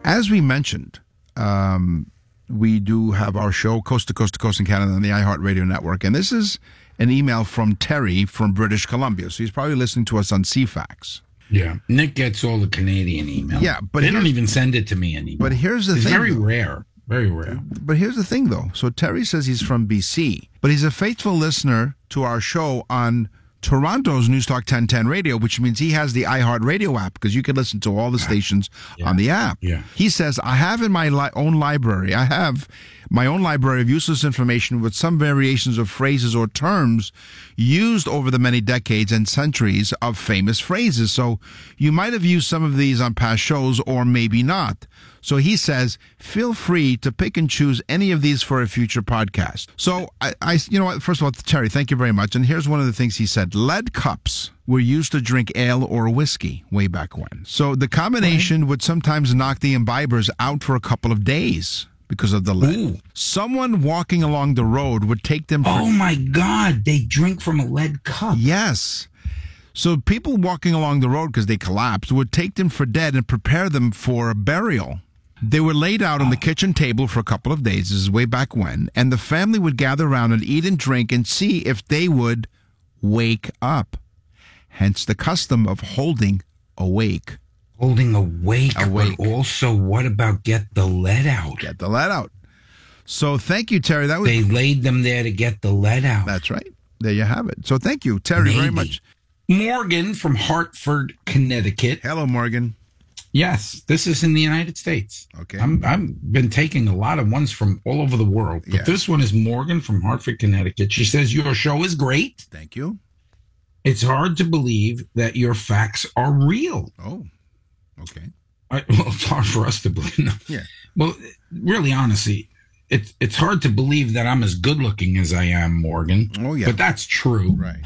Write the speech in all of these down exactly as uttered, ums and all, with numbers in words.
as we mentioned, um, we do have our show Coast to Coast to Coast in Canada on the iHeartRadio network. And this is an email from Terry from British Columbia. So he's probably listening to us on C FAX. Yeah. Nick gets all the Canadian email. Yeah, but they don't even send it to me anymore. But here's the it's thing. It's very rare. Very rare. But here's the thing, though. So Terry says he's from B C, but he's a faithful listener to our show on Toronto's News Talk ten ten radio, which means he has the iHeartRadio app because you can listen to all the stations yeah. on the app. Yeah. He says, I have in my li- own library, I have my own library of useless information with some variations of phrases or terms used over the many decades and centuries of famous phrases. So you might have used some of these on past shows or maybe not. So he says, feel free to pick and choose any of these for a future podcast. So I, I, you know what? First of all, Terry, thank you very much. And here's one of the things he said. Lead cups were used to drink ale or whiskey way back when. So the combination right. would sometimes knock the imbibers out for a couple of days because of the lead. Ooh. Someone walking along the road would take them for... Oh, my God. They drink from a lead cup. Yes. So people walking along the road because they collapsed would take them for dead and prepare them for a burial. They were laid out on the kitchen table for a couple of days. This is way back when. And the family would gather around and eat and drink and see if they would wake up. Hence the custom of holding awake. Holding awake. Awake. But also, what about get the lead out? Get the lead out. So thank you, Terry. That was They laid them there to get the lead out. That's right. There you have it. So thank you, Terry, Maybe. very much. Morgan from Hartford, Connecticut. Hello, Morgan. Yes, this is in the United States. Okay. I'm, I've been taking a lot of ones from all over the world. But yes. This one is Morgan from Hartford, Connecticut. She says, your show is great. Thank you. It's hard to believe that your facts are real. Oh, okay. I, well, it's hard for us to believe. No. Yeah. Well, really, honestly, it's it's hard to believe that I'm as good looking as I am, Morgan. Oh, yeah. But that's true. Right.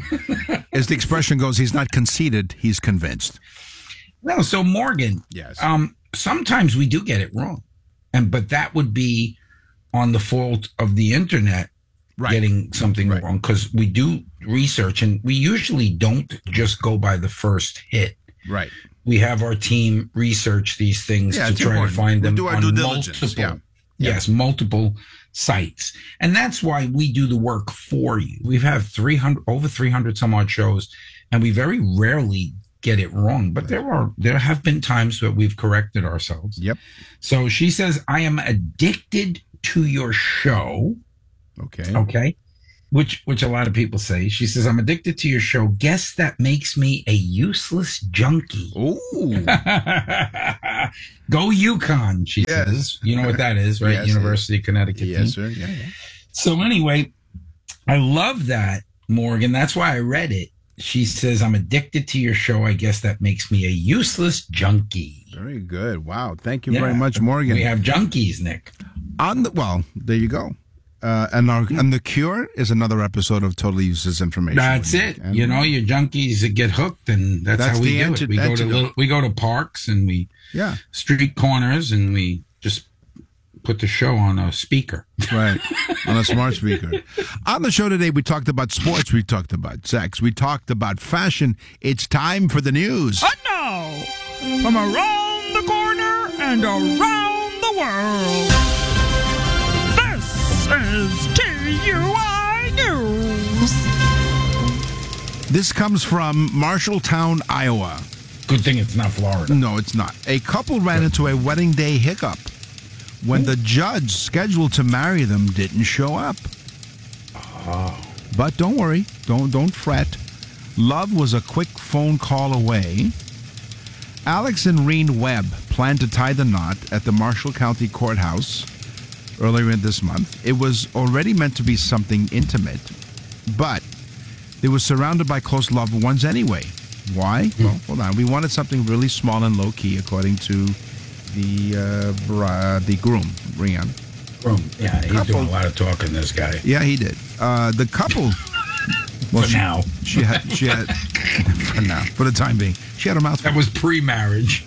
As the expression goes, he's not conceited, he's convinced. No, so Morgan, yes. Um, sometimes we do get it wrong, and but that would be on the fault of the internet right. getting something right. wrong because we do research and we usually don't just go by the first hit. Right. We have our team research these things yeah, to try important. to find them we do our on due diligence. multiple, yeah. Yeah. yes, multiple sites, and that's why we do the work for you. We've had three hundred over three hundred some odd shows, and we very rarely get it wrong, but there are there have been times that we've corrected ourselves. Yep. So she says, I am addicted to your show. Okay. Okay. Which which a lot of people say. She says, I'm addicted to your show. Guess that makes me a useless junkie. Ooh. Go UConn, she yes. says. You know what that is, right? Yes, University of Connecticut. Yes, team. sir. Yeah, yeah. So anyway, I love that, Morgan. That's why I read it. She says, I'm addicted to your show. I guess that makes me a useless junkie. Very good. Wow. Thank you yeah. very much, Morgan. We have junkies, Nick. On the Well, there you go. Uh, and our, and The Cure is another episode of Totally Useless Information. That's it. And you know, your junkies that get hooked, and that's, that's how we do anti- it. We go to little, we go to parks and we yeah street corners and we just put the show on a speaker. Right, on a smart speaker. On the show today, we talked about sports, we talked about sex, we talked about fashion. It's time for the news. And now, from around the corner and around the world, this is T U I News. This comes from Marshalltown, Iowa. Good thing it's not Florida. No, it's not. A couple ran into a wedding day hiccup when the judge scheduled to marry them didn't show up. Oh. But don't worry. Don't don't fret. Love was a quick phone call away. Alex and Reen Webb planned to tie the knot at the Marshall County Courthouse earlier in this month. It was already meant to be something intimate, but they were surrounded by close loved ones anyway. Why? Mm. Well, hold on. We wanted something really small and low-key, according to the uh, bra- the groom, Rian. Groom. Yeah, he's couple, doing a lot of talking, this guy. Yeah, he did. Uh, the couple... Well, for she, now. She had, she had, for now, for the time being. She had her mouth full. That was pre-marriage.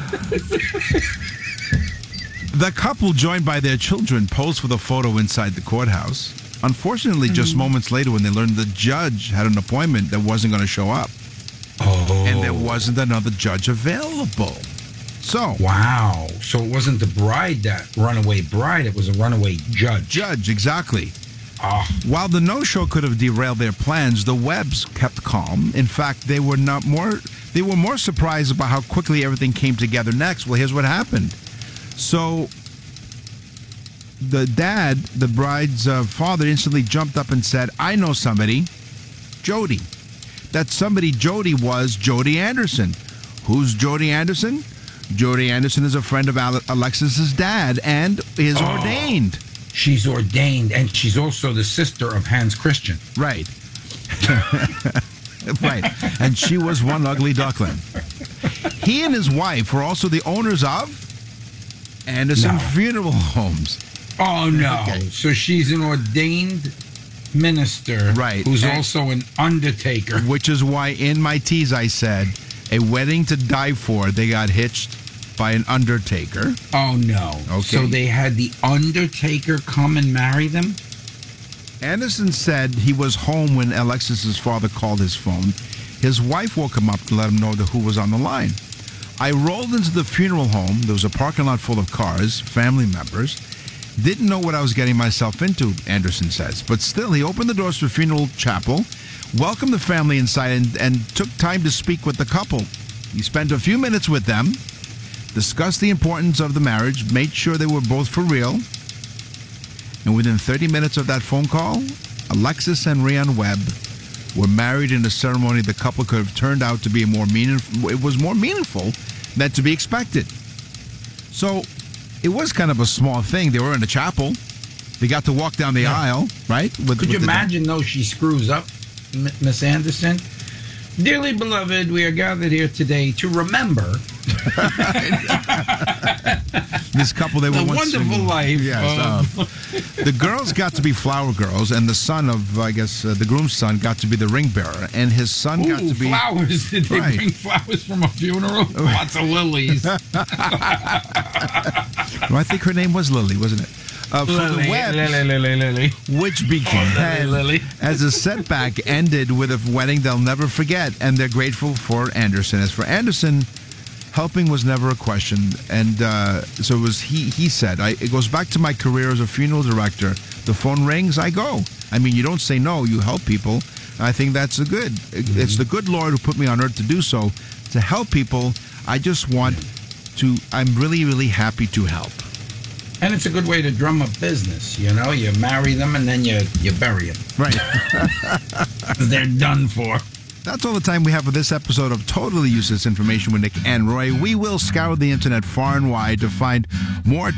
The couple, joined by their children, posed for the photo inside the courthouse. Unfortunately, mm. just moments later, when they learned the judge had an appointment that wasn't going to show up. Oh. And there wasn't another judge available. So wow. So it wasn't the bride that runaway bride; it was a runaway judge. Judge, exactly. Oh. While the no-show could have derailed their plans, the Webbs kept calm. In fact, they were not more. They were more surprised about how quickly everything came together next. Well, here's what happened. So the dad, the bride's uh, father, instantly jumped up and said, "I know somebody, Jody." That somebody, Jody, was Jody Anderson. Who's Jody Anderson? Jody Anderson is a friend of Ale- Alexis's dad and is Oh. ordained. She's ordained, and she's also the sister of Hans Christian. Right. Right. And she was one ugly duckling. He and his wife were also the owners of Anderson No. Funeral Homes. Oh, no. Okay. So she's an ordained minister, Right. who's And- also an undertaker. Which is why in my tease I said, a wedding to die for, they got hitched by an undertaker. Oh, no. Okay. So they had the undertaker come and marry them? Anderson said he was home when Alexis's father called his phone. His wife woke him up to let him know that who was on the line. I rolled into the funeral home. There was a parking lot full of cars, family members. Didn't know what I was getting myself into, Anderson says. But still, he opened the doors to the funeral chapel, welcomed the family inside, and, and took time to speak with the couple. He spent a few minutes with them, discussed the importance of the marriage, made sure they were both for real. And within thirty minutes of that phone call, Alexis and Rayon Webb were married in a ceremony the couple could have turned out to be more meaningful. It was more meaningful than to be expected. So it was kind of a small thing. They were in the chapel. They got to walk down the Yeah. aisle, right? With, Could you with the- imagine, though, she screws up, M- Miss Anderson? Dearly beloved, we are gathered here today to remember this couple, they were the once wonderful single. life Yes, of- uh, the girls got to be flower girls, and the son of, I guess, uh, the groom's son got to be the ring bearer, and his son got Ooh, to be flowers. Did they Right. bring flowers from a funeral? Lots of lilies. Well, I think her name was Lily, wasn't it? Uh, for Lily, the Webbs, Lily, Lily, Lily. which began Lily, Lily. as a setback, ended with a wedding they'll never forget, and they're grateful for Anderson. As for Anderson, helping was never a question, and uh, so it was. He he said, I, "It goes back to my career as a funeral director. The phone rings, I go. I mean, you don't say no. You help people. I think that's a good. Mm-hmm. It's the good Lord who put me on earth to do so, to help people. I just want to. I'm really, really happy to help." And it's a good way to drum up business. You know, you marry them and then you, you bury them. Right. They're done for. That's all the time we have for this episode of Totally Useless Information with Nick and Roy. We will scour the internet far and wide to find more